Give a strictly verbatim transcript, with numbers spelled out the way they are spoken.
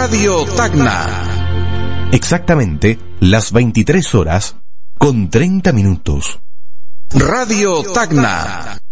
Radio Tacna. Exactamente las veintitrés horas con treinta minutos. Radio Tacna.